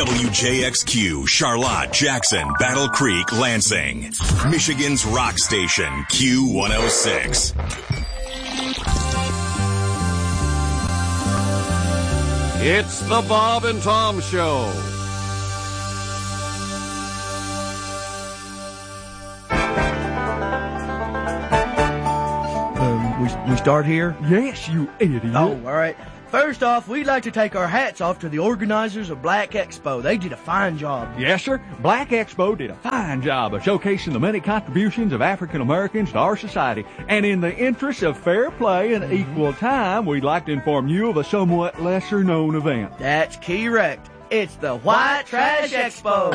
WJXQ, Charlotte, Jackson, Battle Creek, Lansing. Michigan's rock station, Q106. It's the Bob and Tom Show. We start here? Yes, you idiot. Oh, all right. First off, we'd like to take our hats off to the organizers of Black Expo. They did a fine job. Yes, sir. Black Expo did a fine job of showcasing the many contributions of African Americans to our society. And in the interest of fair play and equal time, we'd like to inform you of a somewhat lesser known event. That's correct. It's the White Trash Expo.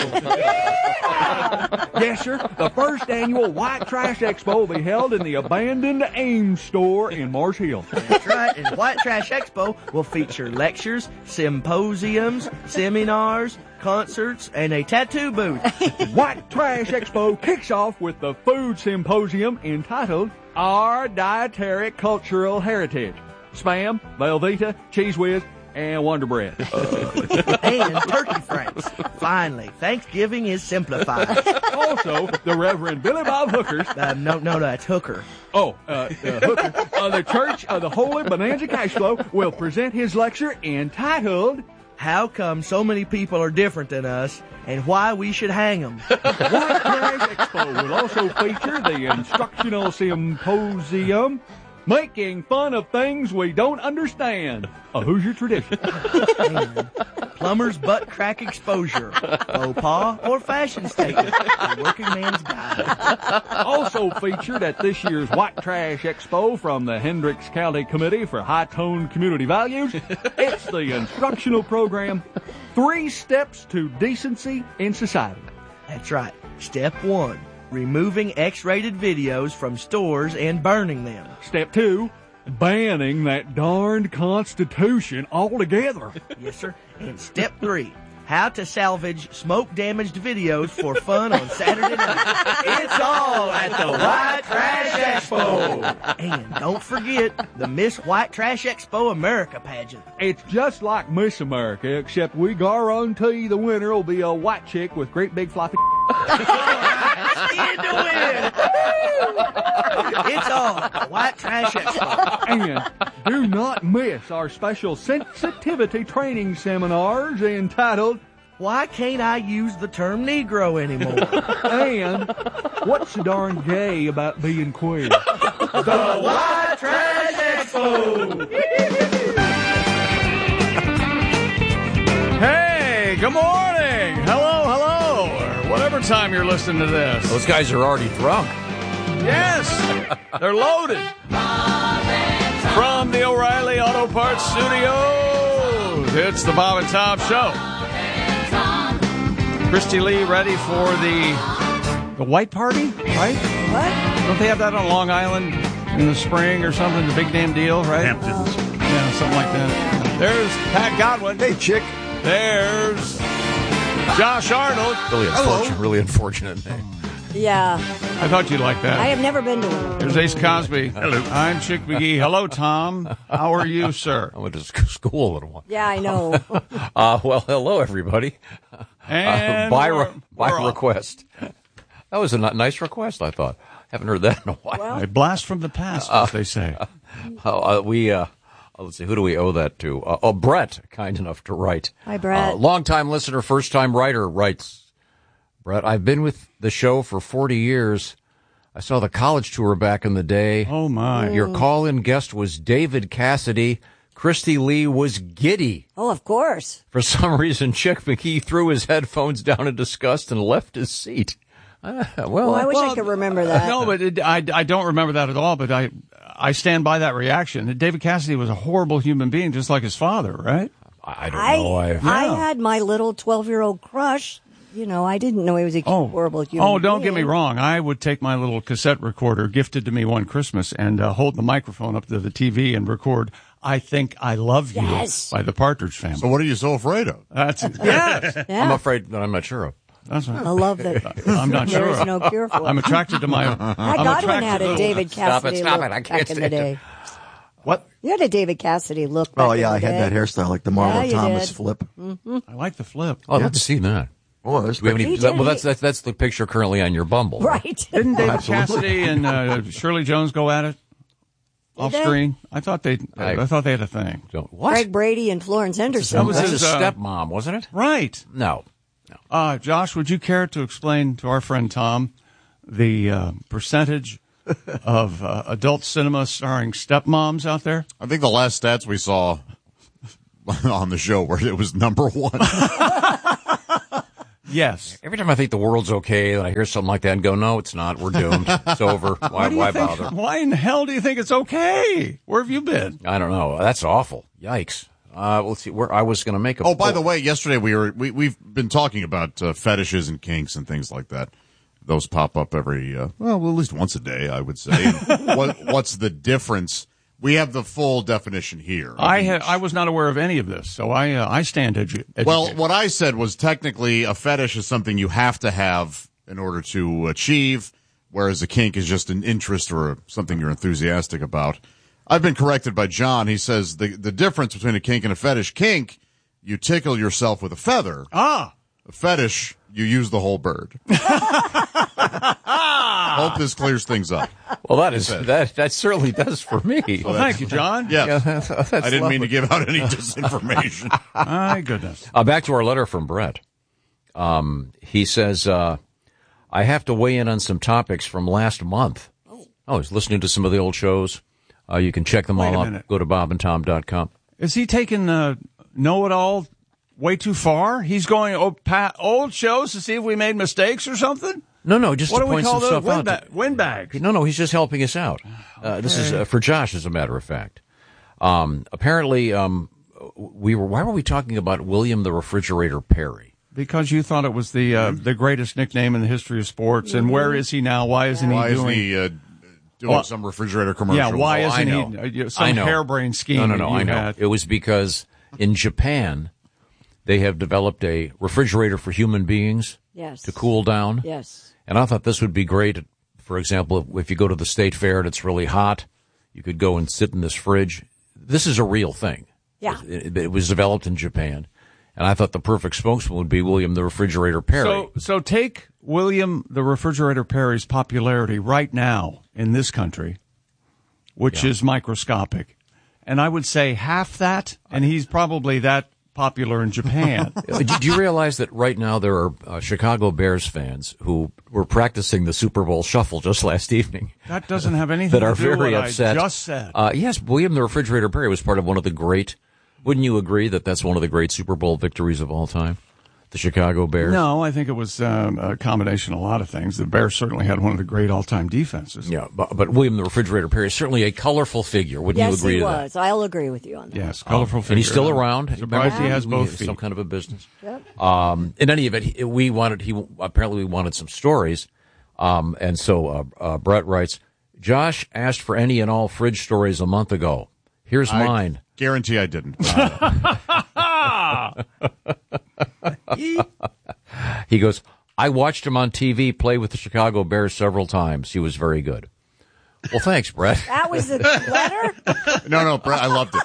Yes, sir. The first annual White Trash Expo will be held in the abandoned Ames store in Mars Hill. That's right. And White Trash Expo will feature lectures, symposiums, seminars, concerts, and a tattoo booth. White Trash Expo kicks off with the food symposium entitled Our Dietary Cultural Heritage. Spam, Velveeta, Cheese Whiz, and Wonder Bread. And turkey franks. Finally, Thanksgiving is simplified. Also, the Reverend Billy Bob Hookers. No, that's Hooker. Hooker. The Church of the Holy Bonanza Cash Flow will present his lecture entitled How Come So Many People Are Different Than Us and Why We Should Hang Them. White Trash Expo will also feature the Instructional Symposium Making Fun of Things We Don't Understand. A Hoosier Tradition. And Plumber's Butt Crack Exposure. Faux pas or fashion statement. The Working Man's Guide. Also featured at this year's White Trash Expo from the Hendricks County Committee for High-Toned Community Values, it's the instructional program, 3 Steps to Decency in Society. That's right. Step 1. Removing X-rated videos from stores and burning them. Step 2, banning that darned Constitution altogether. Yes, sir. And step 3, how to salvage smoke-damaged videos for fun on Saturday night. It's all at the White Trash Expo. And don't forget the Miss White Trash Expo America pageant. It's just like Miss America, except we guarantee the winner will be a white chick with great big floppy. In to win. It's all at the White Trash Expo. And do not miss our special sensitivity training seminars entitled Why Can't I Use the Term Negro Anymore? And What's so darn gay about being queer? The White Trash Expo. Hey, good morning. Hello, or whatever time you're listening to this. Those guys are already drunk. Yes, they're loaded. From the O'Reilly Auto Parts Studios, it's the Bob and Tom Show. Christy Lee ready for the white party, right? What? Don't they have that on Long Island in the spring or something? The big damn deal, right? Hamptons. Yeah, something like that. There's Pat Godwin. Hey, chick. There's Josh Arnold. Really unfortunate name. Yeah. I thought you'd like that. I have never been to one. There's Ace Cosby. Hello. I'm Chick McGee. Hello, Tom. How are you, sir? I went to school a little while. Yeah, I know. Well, hello, everybody. And by we're request. That was a nice request, I thought. Haven't heard that in a while. Well, a blast from the past, as they say. Let's see, who do we owe that to? Brett, kind enough to write. Hi, Brett. Long-time listener, first-time writer, writes, Brett, I've been with the show for 40 years. I saw the college tour back in the day. Oh, my. Your call-in guest was David Cassidy. Christy Lee was giddy. Oh, of course. For some reason, Chick McGee threw his headphones down in disgust and left his seat. I wish I could remember that. No, but I don't remember that at all, but I stand by that reaction. David Cassidy was a horrible human being, just like his father, right? I don't know. I had my little 12-year-old crush. You know, I didn't know he was a horrible human being. Oh, don't get me wrong. I would take my little cassette recorder gifted to me one Christmas and hold the microphone up to the TV and record I Think I Love You by the Partridge Family. So what are you so afraid of? Yes. Yeah. I'm afraid that I'm not sure of. That's right. I love that. I'm not sure. There is no cure for it. I'm attracted to my... Godwin had a David Cassidy Stop it. look I can't back in the stand day. What? You had a David Cassidy look back I in the had day. that hairstyle, like the Marlon Thomas did. flip. Mm-hmm. I like the flip. Oh, I'd love to see that. Oh, Do we have any, that's the picture currently on your Bumble. Right. Didn't David Cassidy and Shirley Jones go at it off screen? I thought they had a thing. What? Greg Brady and Florence Henderson. That was his stepmom, wasn't it? Right. No. Josh, would you care to explain to our friend Tom the percentage of adult cinema starring stepmoms out there? I think the last stats we saw on the show where it was number one. Yes. Every time I think the world's okay, and I hear something like that and go, no, it's not. We're doomed. It's over. Why bother? Why in the hell do you think it's okay? Where have you been? I don't know. That's awful. Yikes. Let's see. Where I was going to make a. Oh, by the way, yesterday we've been talking about fetishes and kinks and things like that. Those pop up every at least once a day, I would say. What's the difference? We have the full definition here. I was not aware of any of this, so I stand educated. Well, what I said was technically a fetish is something you have to have in order to achieve, whereas a kink is just an interest or something you're enthusiastic about. I've been corrected by John. He says the difference between a kink and a fetish: kink, you tickle yourself with a feather. A fetish, you use the whole bird. Hope this clears things up. Well, that certainly does for me. Well, thank you, John. Yeah, that's I didn't lovely. mean to give out any disinformation. My goodness. Back to our letter from Brett. He says, I have to weigh in on some topics from last month. Oh, he's listening to some of the old shows. You can check them all out. Go to bobandtom.com. Is he taking know-it-all way too far? He's going old shows to see if we made mistakes or something? No, just what to do we point call some those? stuff out. Windbags. No, he's just helping us out. This is for Josh, as a matter of fact. Apparently, why were we talking about William the Refrigerator Perry? Because you thought it was the greatest nickname in the history of sports. And where is he now? Why isn't he doing some refrigerator commercial? Yeah, why isn't he some harebrained scheme? No, I know. Had? It was because in Japan, they have developed a refrigerator for human beings to cool down. Yes. And I thought this would be great. For example, if you go to the state fair and it's really hot, you could go and sit in this fridge. This is a real thing. Yeah. It was developed in Japan. And I thought the perfect spokesman would be William the Refrigerator Perry. So take William the Refrigerator Perry's popularity right now in this country, which is microscopic, and I would say half that, and he's probably that popular in Japan. Do you realize that right now there are Chicago Bears fans who were practicing the Super Bowl shuffle just last evening? That doesn't have anything that to are do very with what upset. I just said. Yes, William the Refrigerator Perry was part of one of the great. Wouldn't you agree that that's one of the great Super Bowl victories of all time? The Chicago Bears? No, I think it was a combination of a lot of things. The Bears certainly had one of the great all-time defenses. Yeah, but William the Refrigerator Perry is certainly a colorful figure. Wouldn't you agree to that? Yes, he was. I'll agree with you on that. Yes, colorful figure. And he's still around. Surprised he has both feet. Some kind of a business. Yep. In any event, we wanted some stories. And so Brett writes, Josh asked for any and all fridge stories a month ago. Here's mine. Guarantee I didn't. He goes, I watched him on TV play with the Chicago Bears several times. He was very good. Well, thanks, Brett. That was the letter? No, Brett, I loved it.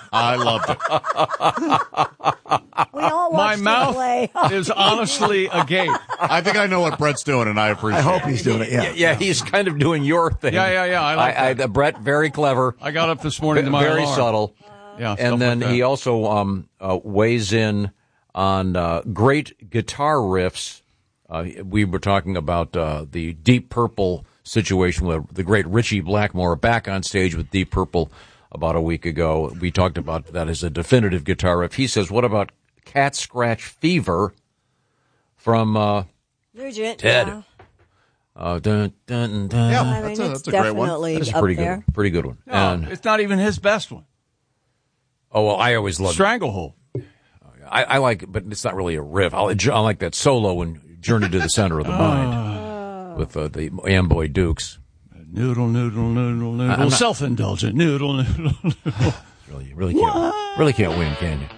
We all My watched mouth him play. is honestly agape. I think I know what Brett's doing, and I appreciate it. I hope he's doing it, yeah. Yeah, he's kind of doing your thing. Yeah. I like that. Brett, very clever. I got up this morning to my very alarm. subtle. Yeah, and then like that. he also weighs in on great guitar riffs. We were talking about the Deep Purple situation with the great Richie Blackmore back on stage with Deep Purple about a week ago. We talked about that as a definitive guitar riff. He says, what about Cat Scratch Fever from Nugent, Ted? yeah. Dun, dun, dun. Yeah, I mean, that's a great one. That's a up pretty there. good one. Pretty good one. No, And, it's not even his best one. oh, well, I always loved Stranglehold. I like it, but it's not really a riff. I like that solo in Journey to the Center of the Mind with the Amboy Dukes. Noodle, noodle, noodle, noodle. Self-indulgent. Noodle, noodle, noodle. Really can't win, can you?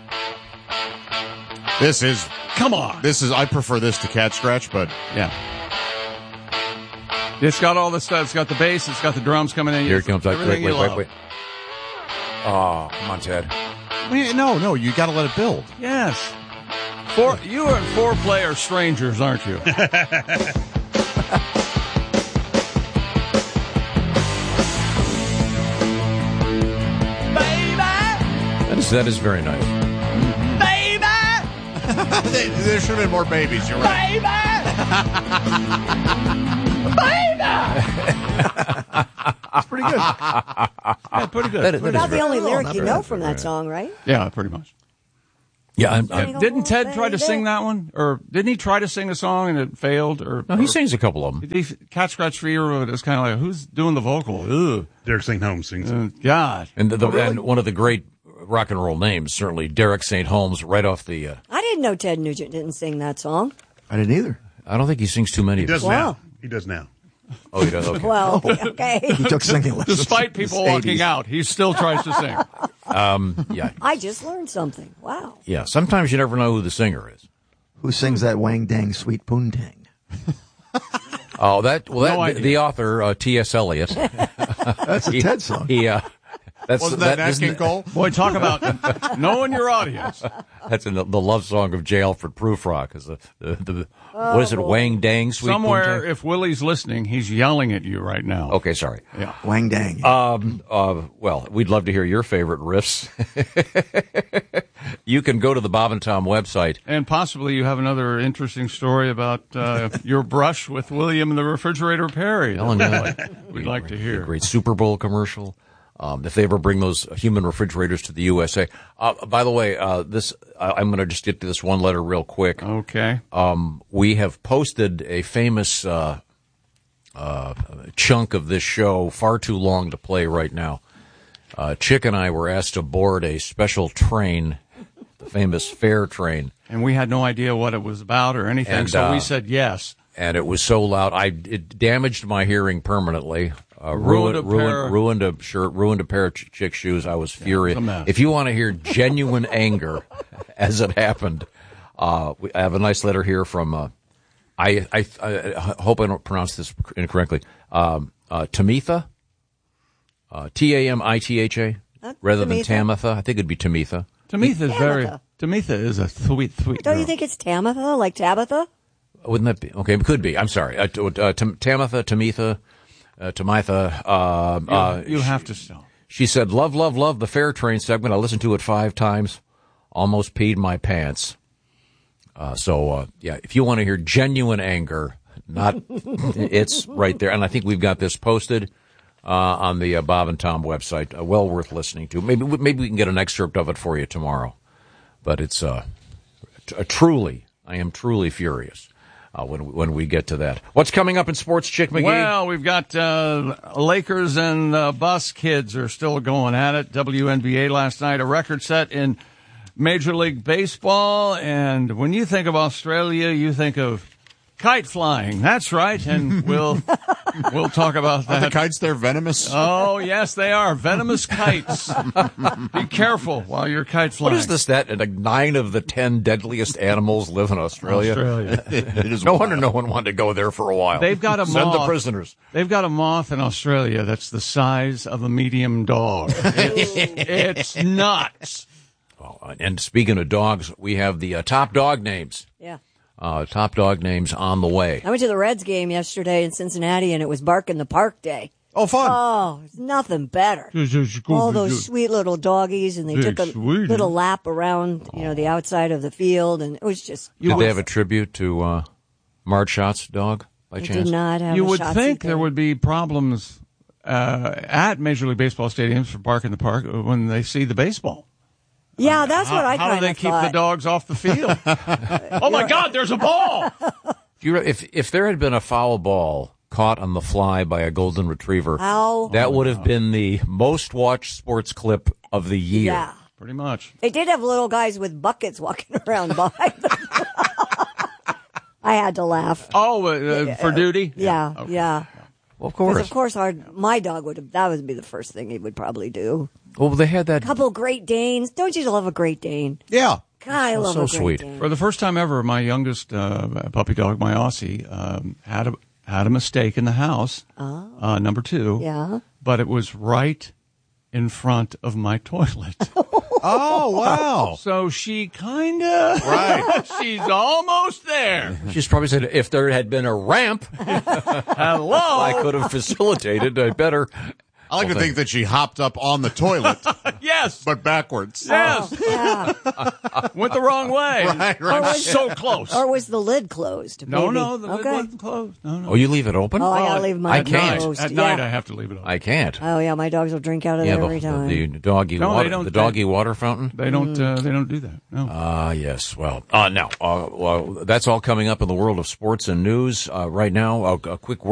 Come on. I prefer this to Cat Scratch, but Yeah. It's got all the stuff. It's got the bass. It's got the drums coming in. Here it comes. Everything you love. Wait. Oh, come on, Ted. No, you got to let it build. Yes. You and foreplay are strangers, aren't you? That is very nice. There should have been more babies. You're right. It's pretty good. Yeah, pretty good. About the only lyric you know from that song, right? Yeah, pretty much. Yeah, Didn't Ted try to sing that one? Or didn't he try to sing a song and it failed? No, he sings a couple of them. Cat Scratch Fever was kind of like, who's doing the vocal? Ugh. Derek St. Holmes sings it. God. And, and one of the great rock and roll names, certainly Derek St. Holmes, right off the... I didn't know Ted Nugent didn't sing that song. I didn't either. I don't think he sings too many He of does them. now. He does now. Oh, he does? Okay. Well, okay. He took singing lessons. Despite people walking out, he still tries to sing. Yeah. I just learned something. Wow. Yeah, sometimes you never know who the singer is. Who sings that Wang Dang Sweet Poontang? Oh, idea. The author, T.S. Eliot. That's a Ted song. Wasn't that Nat King Cole? Boy, talk about knowing your audience. That's in the love song of J. Alfred Prufrock. Is what is it, Wang Dang Sweet Somewhere, Poontang? if Willie's listening, he's yelling at you right now. Okay, sorry. Yeah. Wang Dang. Well, we'd love to hear your favorite riffs. You can go to the Bob and Tom website. And possibly you have another interesting story about your brush with William and the Refrigerator Perry. We'd like to hear. A great Super Bowl commercial. If they ever bring those human refrigerators to the USA. By the way, I'm going to just get to this one letter real quick. Okay. We have posted a famous chunk of this show, far too long to play right now. Chick and I were asked to board a special train, the famous fare train. And we had no idea what it was about or anything, so we said yes. And it was so loud, it damaged my hearing permanently. Ruined a pair of Chick shoes. I was furious. If you want to hear genuine anger as it happened, I have a nice letter here from, I hope I don't pronounce this incorrectly, Tamitha, Tamitha, rather than Tamitha. I think it'd be Tamitha. Tamitha is a sweet girl. Don't you think it's Tamitha, like Tabitha? Wouldn't that be? Okay, it could be. I'm sorry. Tamitha. You have to stop. She said, love the Fair Train segment. I listened to it 5 times. Almost peed my pants. If you want to hear genuine anger, it's right there. And I think we've got this posted on the Bob and Tom website. Well worth listening to. Maybe we can get an excerpt of it for you tomorrow. But it's I am truly furious. When we get to that. What's coming up in sports, Chick McGee? Well, we've got Lakers and Bus Kids are still going at it. WNBA last night, a record set in Major League Baseball. And when you think of Australia, you think of kite flying. That's right. And we'll talk about that. Are the kites there venomous? Oh, yes, they are. Venomous kites. Be careful while you're kite flying. What is this, that 9 of the 10 deadliest animals live in Australia? It is no wonder no one wanted to go there for a while. They've got a Send moth. the prisoners. They've got a moth in Australia that's the size of a medium dog. It's nuts. Oh, and speaking of dogs, we have the top dog names. Yeah. Top dog names on the way. I went to the Reds game yesterday in Cincinnati, and it was Bark in the Park Day. Oh, fun. Oh, it's nothing better. All those sweet little doggies, and they took a little lap around, the outside of the field, and it was just... Did they have a tribute to Marge Schott's dog, by chance? Did not have You would think there would be problems at Major League Baseball stadiums for Bark in the Park when they see the baseball. Yeah, that's what I kind of thought. How do they keep the dogs off the field? Oh, my God, there's a ball! If there had been a foul ball caught on the fly by a golden retriever, that would have been the most watched sports clip of the year. Yeah. Pretty much. They did have little guys with buckets walking around behind them. I had to laugh. Oh, for duty? Yeah, Okay. yeah. Well, of course. Because, of course, my dog that would be the first thing he would probably do. Well, they had that. Couple Great Danes. Don't you love a Great Dane? Yeah. God, I love so a Great sweet. Dane. For the first time ever, my youngest puppy dog, my Aussie, had a mistake in the house, number 2. Yeah. But it was right in front of my toilet. Oh, wow. So she kind of, Right. she's almost there. She's probably said, if there had been a ramp, Hello. I could have facilitated. I better. I like to think that she hopped up on the toilet, Yes. but backwards. Yes. Yeah. Went the wrong way. Right, right. So close. Or was the lid closed? No, maybe? no, the lid Okay. wasn't closed. No. Oh, you leave it open? Oh, I gotta leave mine I can't. closed. At yeah. night, I have to leave it open. I can't. Oh yeah, my dogs will drink out of Yeah, there every time. the doggy No, they water, don't- the doggy water fountain. They don't do that. No. Yes. Well, now, well, that's all coming up in the world of sports and news. Right now, a quick word.